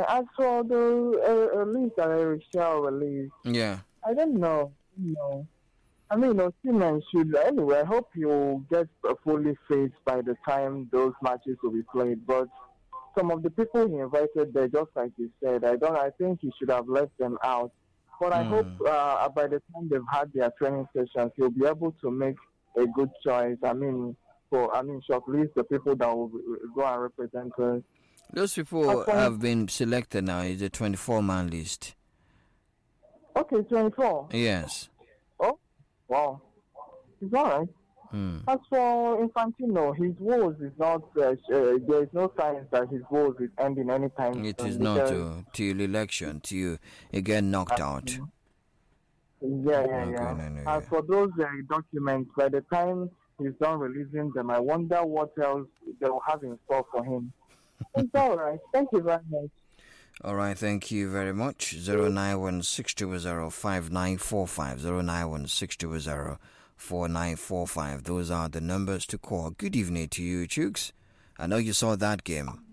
As for the list that I shall release, Yeah. I don't know. I mean, Osimhen should anyway. I hope he'll get fully fit by the time those matches will be played. But some of the people he invited there, just like you said, I think he should have left them out. But I hope by the time they've had their training sessions, he'll be able to make a good choice. Shortlist the people that will go and represent us. Those people have been selected now. It's a 24-man list. Okay, 24. Yes. Oh, wow. It's all right. As for Infantino, his woes is not. There is no signs that his woes is ending anytime It soon. is not till election, till you get knocked out. Yeah. No. As for those documents, by the time he's done releasing them, I wonder what else they will have in store for him. It's all right. Thank you very much. All right, thank you very much. 09162005945, 09162004945. Those are the numbers to call. Good evening to you, Chooks. I know you saw that game.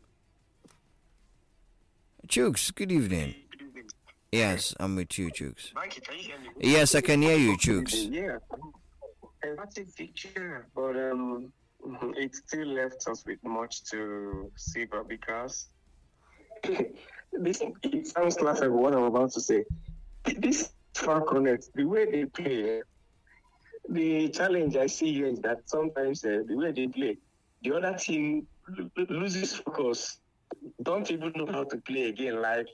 Chooks, good evening. Yes, I'm with you, Chooks. Yes, I can hear you, Chooks. Yeah, emphatic picture, but it still left us with much to see, but because it sounds like what I'm about to say. This Falconet, the way they play, the challenge I see here is that sometimes the way they play, the other team loses focus, don't even know how to play again. Like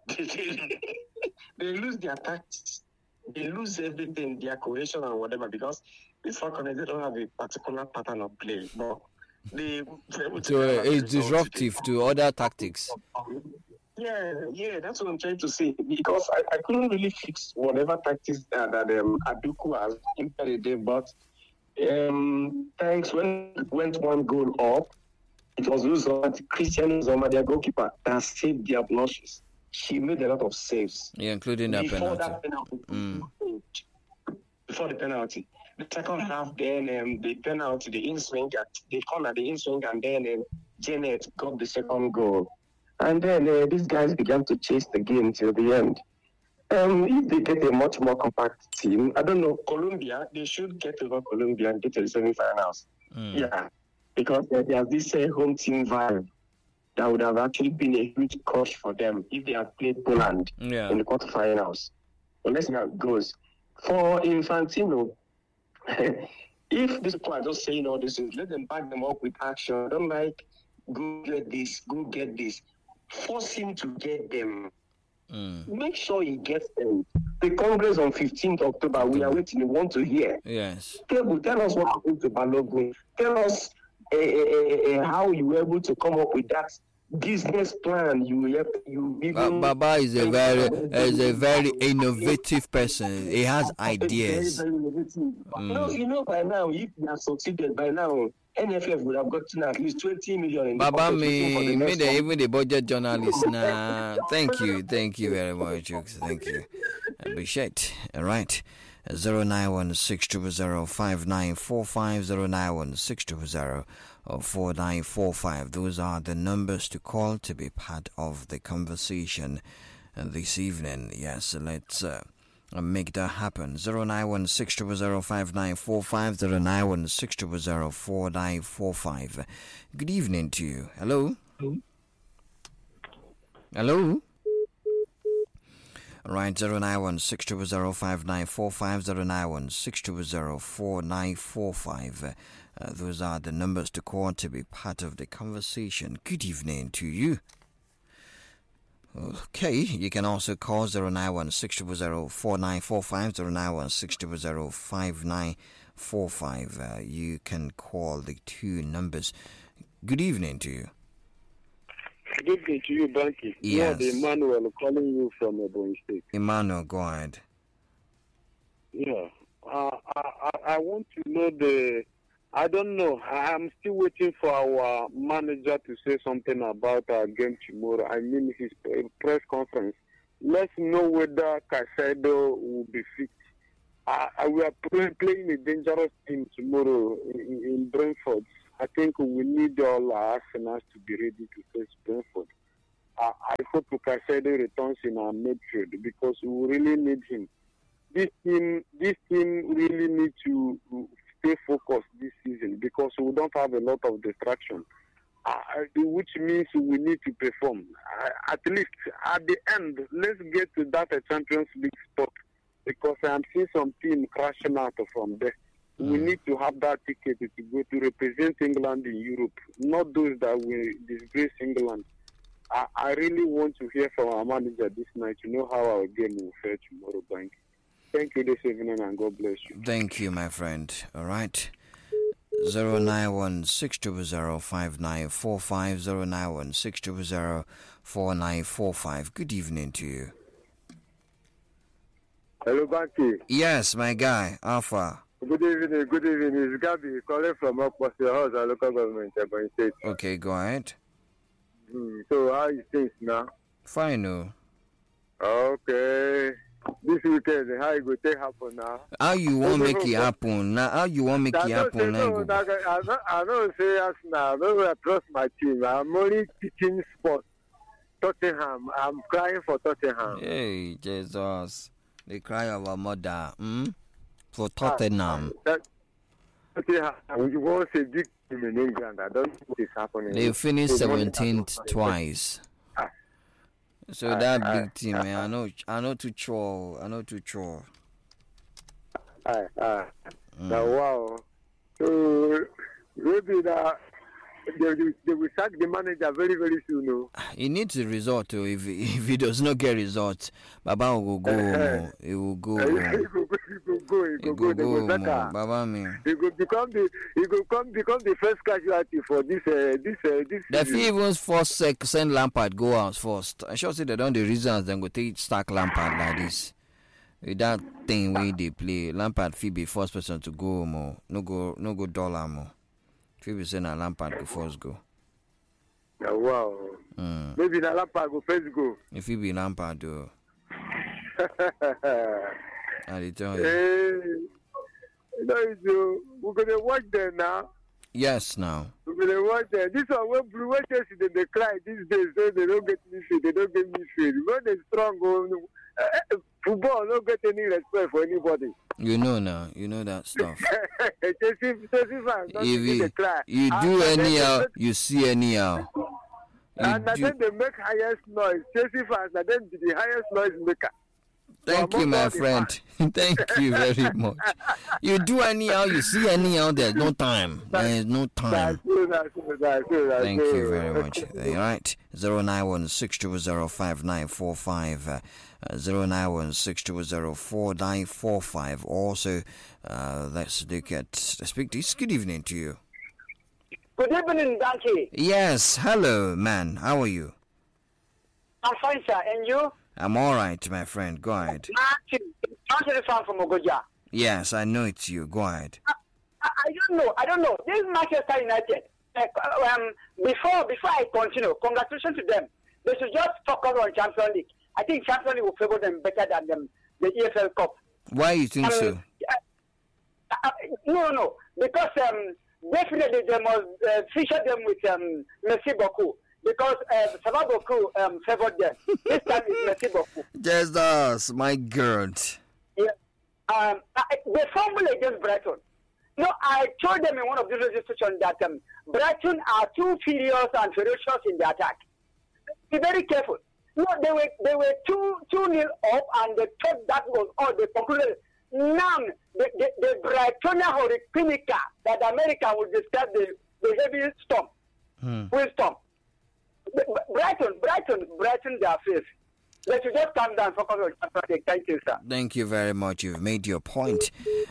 they lose their tactics, they lose everything, their cohesion and whatever, because this Falconet, they don't have a particular pattern of play, but so it's disruptive to other tactics. Yeah, that's what I'm trying to say. Because I couldn't really fix whatever tactics that Aduku has implemented, but thanks when it went one goal up, it was Christian Zoma, their goalkeeper, that saved their blushes. She made a lot of saves. Yeah, including that penalty. Before the penalty. The second half, then the penalty, the in-swing, the corner, the in-swing, and then Janet got the second goal. And then these guys began to chase the game till the end. If they get a much more compact team, I don't know, Colombia, they should get over Colombia and get to the semi-finals. Yeah, because there's this home team vibe that would have actually been a huge crush for them if they had played Poland in the quarterfinals. But let's see how it goes. For Infantino, if these people are just saying all this, let them back them up with action. I don't like, go get this. Force him to get them. Make sure he gets them. The Congress on 15th October, we are waiting. We want to hear. Yes. Tell us what happened to Balogun. Tell us how you were able to come up with that business plan. Baba is a very innovative person. He has ideas. Very by now, if they have succeeded by now, NFF would have gotten at least 20 million in Baba even the budget journalist. Thank you very much, Jukes. Thank you. Appreciate. All right. 09162005945, 09162004945. Those are the numbers to call to be part of the conversation this evening. Yes, let's make that happen. 09162005945, 09162004945. Good evening to you. Hello. Hello. Right, 09162005945, 09162004945. Those are the numbers to call to be part of the conversation. Good evening to you. Okay, you can also call 09162004945, 09162005945. You can call the two numbers. Good evening to you. Good evening to you, Banky. Yes. Emmanuel calling you from Ebonyi State. Emmanuel, go ahead. Yeah. I want to know I don't know. I'm still waiting for our manager to say something about our game tomorrow. I mean, his press conference. Let's know whether Caicedo will be fit. We are playing a dangerous team tomorrow in Brentford. I think we need all our arsenals to be ready to face Brentford. I hope Caicedo returns in our midfield because we really need him. This team really needs to stay focused this season because we don't have a lot of distraction, which means we need to perform. At least at the end, let's get to that Champions League spot because I'm seeing some team crashing out from there. We need to have that ticket to go to represent England in Europe, not those that will disgrace England. I really want to hear from our manager this night to know how our game will fare tomorrow. Thank you this evening and God bless you. Thank you, my friend. All right. 091-600-5945, 091-600-4945. Good evening to you. Hello, Banky. Yes, my guy. Alpha. Good evening. It's Gabi calling from Okpose House, our local government, Ebonyi State. Okay, go ahead. So, how is things now? Fine, no. Okay. This weekend, how it go take happen now? How you want make it happen? Now, how you want make it happen? No, I don't say us now. I trust my team. I'm only teaching sports. Tottenham. I'm crying for Tottenham. Hey, Jesus. They cry our mother. For Tottenham. You want to say big team in England. I don't know what is happening. They finished 17th twice. So that big team, man, I know to chore. Now, wow. So maybe that they will sack the manager very, very soon. No? He needs a result. If he does not get results, Baba will go. He will go. He will go. Baba me. He will become the first casualty for this. The even first send Lampard go out first. I sure say they don't the reasons then go take stack Lampard like this. With that thing where they play, Lampard fee be first person to go more. No go dollar more. People say na Lampard go first go. Wow. Maybe na Lampard go first go. If he be Lampard though. I tell you. We're gonna watch them now. Yes, now. We're gonna watch them. This one when Blue Waters they cry these days, so they don't get midfield. They don't get midfield. When they're strong, football don't get any respect for anybody. You know now. You know that stuff. If you do anyhow, you see anyhow. And then they make highest noise. Chelsea fans, and then the highest noise maker. Thank you, my friend. Thank you very much. You do anyhow, you see anyhow, there's no time. There is no time. Thank you very much. All right. 091-620-5945, 091-620-4945. Also, let's speak this. Good evening to you. Good evening, Donkey. Yes. Hello, man. How are you? I'm fine, sir. And you? I'm all right, my friend. Go ahead. Martin from Ogoja. Yes, I know it's you. Go ahead. I don't know. This is Manchester United. Before I continue, congratulations to them. They should just focus on Champions League. I think Champions League will favor them better than the EFL Cup. Why you think so? No. Because definitely they must feature them with Merci beaucoup. Because Savaboku favored them. This time it's Merci beaucoup. Jesus, my God. Yeah. They fumbled against Brighton. No, I told them in one of these registrations that Brighton are too furious and ferocious in the attack. Be very careful. No, they were 2-0 up, and they thought that was all. They concluded. Now, the Brightonia Hurricanica that America would describe the heavy storm. Will storm. Brighton, their face. Let you just calm down, focus on Champions. Thank you, sir. Thank you very much. You've made your point.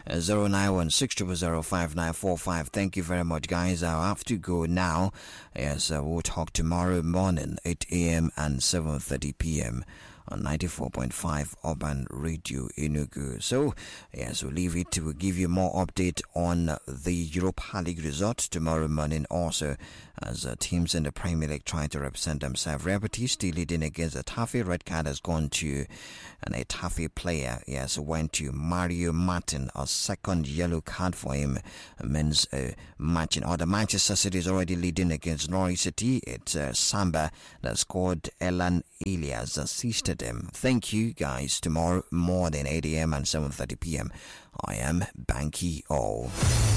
091-600-5945. Thank you very much, guys. I'll have to go now. Yes, we'll talk tomorrow morning, 8 a.m. and 7:30 p.m. on 94.5 Urban Radio Enugu. So, yes, we'll leave it to give you more update on the Europa League result tomorrow morning also, as teams in the Premier League try to represent themselves. Real Betis still leading against Getafe. Red card has gone to an Getafe player. Yes, went to Mario Martin. A second yellow card for him means matching. The Manchester City is already leading against Norwich City. It's Samba that scored. Elan Elias assisted him. Thank you guys. Tomorrow more than 8 a.m. and 7:30 p.m. I am Banky O.